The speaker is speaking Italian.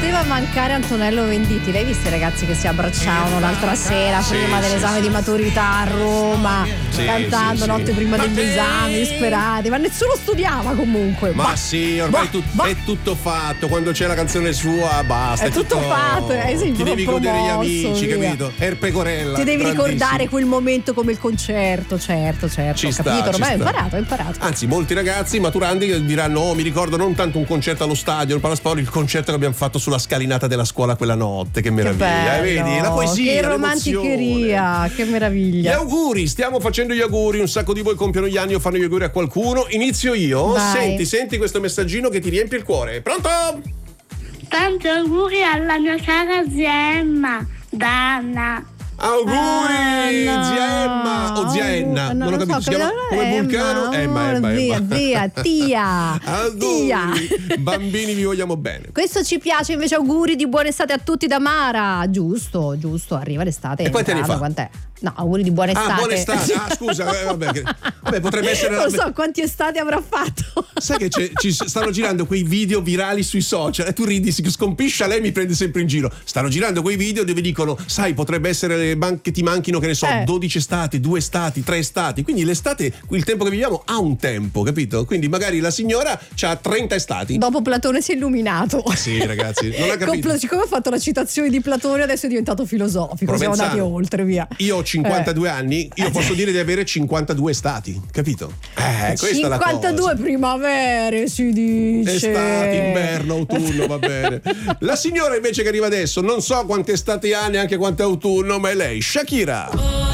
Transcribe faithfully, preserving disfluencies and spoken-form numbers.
poteva mancare Antonello Venditti. L'hai visto i ragazzi che si abbracciavano l'altra sera Sì, prima sì, dell'esame sì. di maturità a Roma, Sì, cantando sì, notte sì. prima degli Vabbè. esami, disperati, ma nessuno studiava comunque. Ma Bah, sì, ormai bah, tut- bah. è tutto fatto. Quando c'è la canzone sua, basta. È tutto fatto, eh, sì, Ti devi promosso, godere gli amici, via. capito? Erpecorella. Ti devi grandissimo. ricordare quel momento come il concerto, certo, certo. Ci ho sta, capito, ci ormai ho sta. imparato, ho imparato. Anzi, molti ragazzi maturandi che diranno: oh, mi ricordo non tanto un concerto allo stadio, il Palasport, il concerto che abbiamo fatto sulla scalinata della scuola quella notte. Che meraviglia, Che eh, bello, vedi? La poesia, che l'emozione. romanticheria, che Gli meraviglia. auguri, stiamo facendo gli auguri. Un sacco di voi compiono gli anni o fanno gli auguri a qualcuno. Inizio io. Vai. Senti, senti questo messaggino che ti riempie il cuore. Pronto? Tanti auguri alla mia cara zia Emma, Dana. Auguri, Ah, no. zia Emma o zia Enna, Ah, no, non ho lo capito, so, si chiama capito, come Emma, Vulcano? Emma, oh, Emma, zia, Emma. zia, tia, tia. Auguri, bambini vi vogliamo bene. Questo ci piace, invece auguri di buona estate a tutti da Mara. Giusto, giusto, arriva l'estate. E quanti anni entrata, fa? Quant'è? No, auguri di buona estate. Ah, buona estate. Ah, scusa, eh, vabbè, che- vabbè, potrebbe essere la- Non so quanti estate avrà fatto. Sai che c'è- ci stanno girando quei video virali sui social e tu ridi, si scompiscia, lei mi prende sempre in giro. Stanno girando quei video dove dicono: sai, potrebbe essere le man- che ti manchino, che ne so, Eh. dodici estati, due estati, tre estati. Quindi l'estate, il tempo che viviamo ha un tempo, capito? Quindi magari la signora ha trenta estati. Dopo Platone si è illuminato. Sì, ragazzi, non ha Con capito. Pla- siccome ho fatto la citazione di Platone, adesso è diventato filosofico. Siamo andati Provenzano, oltre, via. Io ho cinquantadue Eh. anni, io posso dire di avere cinquantadue estati, capito? Eh, questa è la cosa. cinquantadue primavere si dice. Estate, inverno, autunno, va bene. La signora invece che arriva adesso, non so quante estati ha, neanche quanto autunno, ma è lei, Shakira.